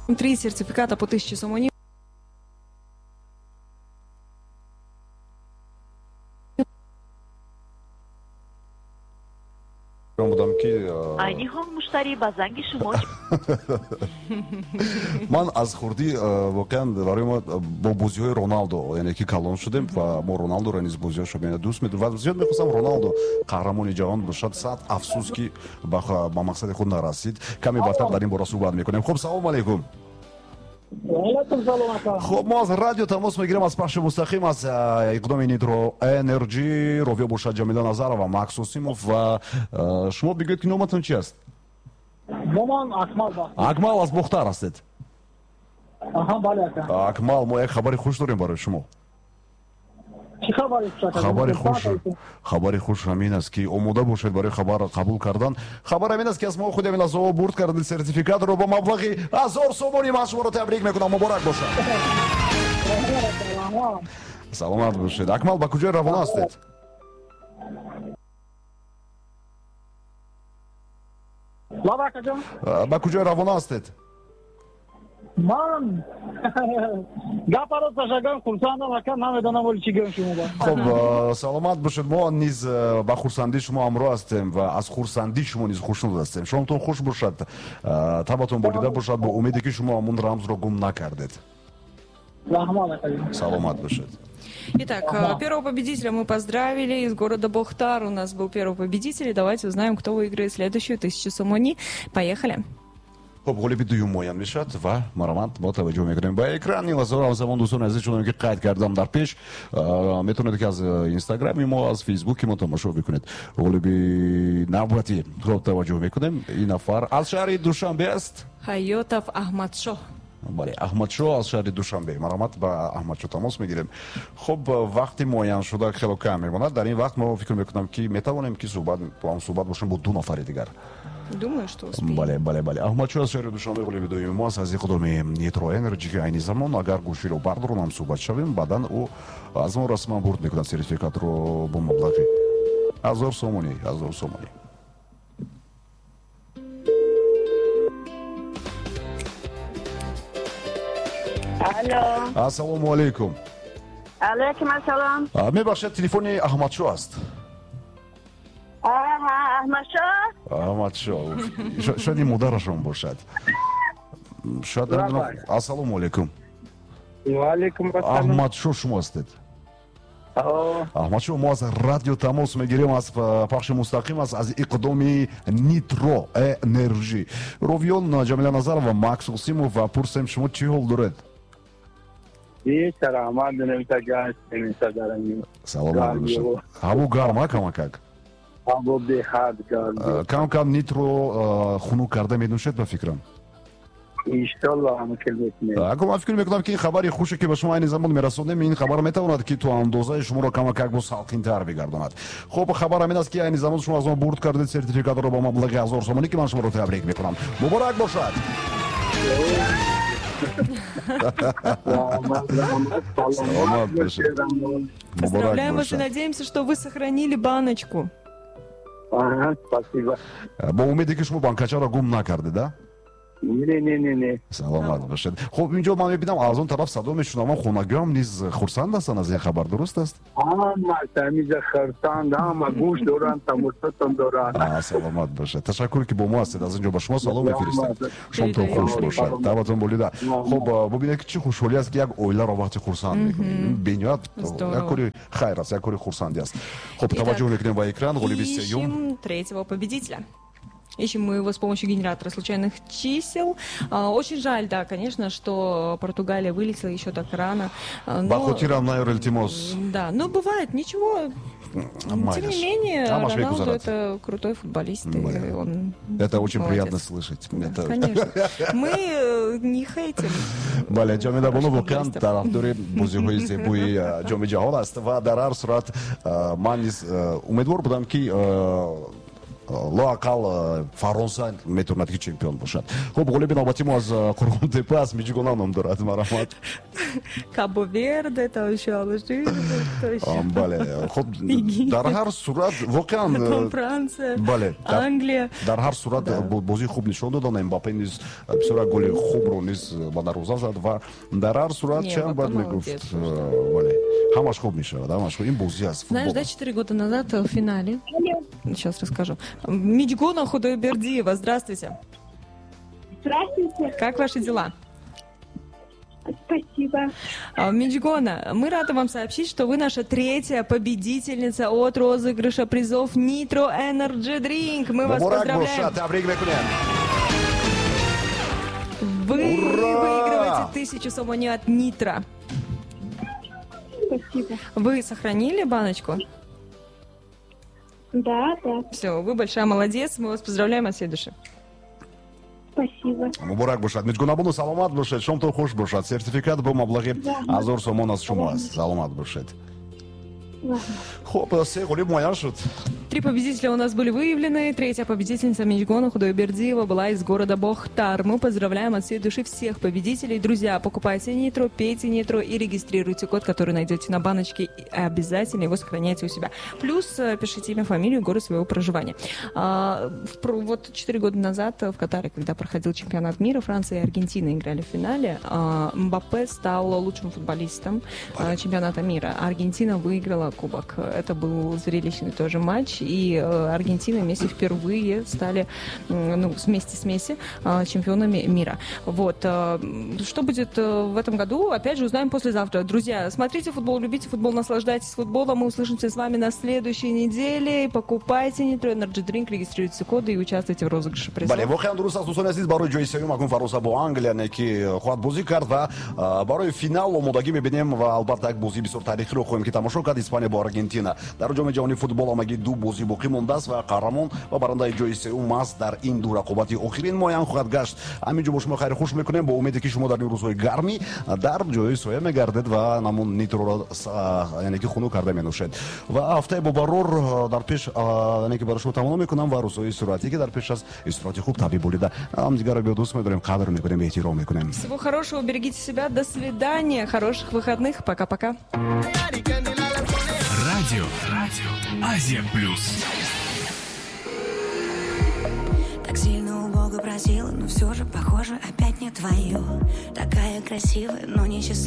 3 сертификата по 1000 сомоней. Айниҳон муштарӣ ба занги шумо. ман аз хурдӣ воқеан барои мо бо бозиҳои Роналдо яъне ки калон шудем ва мо Роналдоро низ бозиҳошо дӯст медорем ва зиёд мехостам Роналдо қаҳрамони ҷаҳон бошад. Сад афсӯс ки ба мақсади худ нарасид. Каме бартар дар ин бора суҳбат мекунем. хуб, салому алайкум. خب ما از رادیو تماس میگیریم از پخش مستقیم از اقدام نیترو انرژی. راویو باشد جمیلا نظرова و مکس اوسیموف. و شما بگوید که نامتون چی است؟ نامم اکمال اکمال از بختار هستید؟ آها بله اکمال ما یک خبری خوش داریم برای شما. چی خبری است؟ خبری خوش همین است که آماده باشید برای خبر قبول کردن. خبر همین است که از ما خود همین از او برد کردید سرتیفیکات رو با مبلغ 1000 سومونی. من شما رو تبریک میکنم. مبارک باشد. سلامت باشید. اکمال با کجای روانه هستید؟ با کجای روانه هستید؟ من گپارو تشکر خورسندم اکا نمیدونم ولی چی گویم شما. خب سلامت باشید. ما نیز با خورسندی شما همراه هستیم و از خورسندی شما نیز خوشنود هستیم. شامتون خوش باشد. تبتون بریده باشد با امیدی که شما همون رمز رو گم نکردید. سلامت باشید. Итак, первого победителя мы поздравили. Из города Бохтар у нас был первый победитель. Давайте узнаем, кто выиграет следующую 1000 сомони. Поехали. خب غالبی دوم موین میشد و مرامت با توجه میکنیم به اکران این لحظه همزمان دوستان عزیز شدم که قید کردم در پیش میتونید که از اینستاگرام ما از فیسبوک ما تماشا بکنید. غالبی نوبتی خوب توجه میکنیم. این نفر از شهر دوشنبه است. Хайотов Ахмадшо. بله احمدشو از شهر دوشنبه. مرامت با احمدشو تماس میگیریم. خب وقتی موین شده خیلی کم میماند. در این وقت ما فکر میکنم که میتوانیم که صحبت باشیم با دو نفر دیگر. Думаю, что успеем. بله احمدشو از شهر دوشنبه غالبی دویم ما از اقدام نیترو انرژی که این زمان اگر گوشی رو برداریم صحبت شویم بعدن او از ما رسما برد میکنه سرتیفیکات رو با مبلغ 1000 سومونی. الو. السلام علیکم. علیکم السلام. میبخشید تلفن احمدشو است. احمدشو شاید این مادرشون باشد. شاید نمیدونم. السلام علیکم. و علیکم السلام. احمدشو شما هستید؟ احمدشو ما از رادیو تماس میگیریم از پخش مستقیم از اقدام نیترو انرژی. راویون جمیلا نظرова و مکس اوسیموف و پرسیم شما چی حال دارید؟ سلامت دارم. سلامت باشید. هوا گرمه کمک. هوا بهاد گرم. کم نیترو خنک کرده میدونید به فکرم. انشالله هم کلمه. اگر من فکر میکنم که این خبری خوشی که به شما این زمان میرسونیم این خبر میتواند که تو اندازه شما رو کمک با سالکین تر بگرداند. خب خبر همین است که این زمان شما از ما برد کردید سرتیفیکات رو با مبلغ 1000 سومانی که من شما رو تبریک میکنم. مبارک باشد. Поздравляем вас и надеемся, что вы сохранили баночку. Спасибо. با امیدی که شما بانکچه را گم نکردید. نه. سلامت باشید. خب اینجا من میبینم از اون طرف صدا میشنوم خونگی هم نیز خرسند هستن از این خبر، درست است؟ تمیز خرسند هم گوش دارن تماشاتون دارن. سلامت باشید. تشکر که با ما هستید. از اینجا به شما سلام میفرستم. شامتون خوش باشد. دعوتتون بولیده. خب ببینید که چه خوشحالی است که یک اویله را وقتی خرسند میکنیم. بینیات یک کاری خیر است، یک کاری خرسندی است. خب توجه میکنیم با اکران غالبی سیوم третьего победителя. Ищем мы его с помощью генератора случайных чисел. Очень жаль, да, конечно, что Португалия вылетела еще так рано. Да, но бывает, ничего. Тем не менее, Роналду это крутой футболист. Это очень приятно слышать. Конечно. Мы не хейтим. بله جامعه بانو واقعا طرفدار بازی‌های زیبای جام جهان است و در هر صورت من امیدوار بودم که локал фаронса метрнатки чемпион бошад. Хоб голеби навбати мо аз Қурғонтепа аз Миҷигона ном дорад марамат. Кабо-Верде, это еще Алжир, бале. Хоб дар ҳар сурат воқеан Франция, бале. Англия. Дар ҳар сурат бозии хуб нишон додан Мбаппе низ бисёр голи хубро низ ба дарвоза зад ва дар ҳар сурат чам бад мегуфт. Бале. Ҳамаш хуб мешавад, ҳамаш хуб. Ин бозӣ аст. Знаешь, да, 4 года назад в финале, сейчас расскажу, Миҷгона Худойбердиева, здравствуйте. Здравствуйте. Как ваши дела? Спасибо. Миҷгона, мы рады вам сообщить, что вы наша 3-я победительница от розыгрыша призов Nitro Energy Drink. Мы вас поздравляем. Вы выигрываете 1000 сом они от Nitro. Спасибо. Вы сохранили баночку? Да. Все, вы большая молодец, мы вас поздравляем от всей души. Спасибо. Муборак бошад. Миҷгонабону саломат бошед. Шомтон хуш бошад. Сертификат бо маблағи 1000 сомон аз шумо аст. Саломат бошед. Хоп, се голи муайян шуд. 3 победителя у нас были выявлены. 3-я победительница Миҷгона Худойбердиева была из города Бохтар. Мы поздравляем от всей души всех победителей. Друзья, покупайте Nitro, пейте Nitro и регистрируйте код, который найдете на баночке. И обязательно его сохраняйте у себя. Плюс пишите имя, фамилию, город своего проживания. Вот 4 года назад в Катаре, когда проходил чемпионат мира, Франция и Аргентина играли в финале. Мбаппе стал лучшим футболистом чемпионата мира. Аргентина выиграла кубок. Это был зрелищный тоже матч. И Аргентина и Месси впервые стали, вместе с Месси, чемпионами мира. Вот. Что будет в этом году, опять же, узнаем послезавтра. Друзья, смотрите футбол, любите футбол, наслаждайтесь футболом. Мы услышимся с вами на следующей неделе. Покупайте Nitro Energy Drink, регистрируйте коды и участвуйте в розыгрыше призов. Бале, воқеан дуруст аст дӯстони азиз, барои ҷои севюм акун Фаронса бо Англия ки хоҳад бозӣ кард ва барои финал омодагӣ мебинем ва албатта як бозии бисёр таърихиро хоҳем ки тамошо кард Испания бо Аргентина. Дар ҷоми ҷаҳонии футбол омагӣ ду бозӣ боқӣ мондааст ва қаҳрамон ва барандаи ҷои севюм аст дар ин ду рақобати охирин муайян хоҳад гашт. ҳамин ҷо бо шумо хайри хуш мекунем бо умеде ки шумо дар ин рӯзҳои гармӣ дар ҷои соя мегардед ва намун нитроро яъне ки хунук карда менӯшед. ва ҳафтаи бобарор дар пеш яъне ки барои шумо тамоно мекунам ва рӯзҳои сурати ки дар пеш аст истироҳати хуб табиб болида ҳамдигарро беодӯст медорем, қадр мекунем, эҳтиром мекунем. Всего хорошего, берегите себя, до свидания, хороших выходных, пока-пока. Радио Азия Плюс. Так сильно у Бога просила, но все же, похоже, опять не твое. Такая красивая, но несчастливая.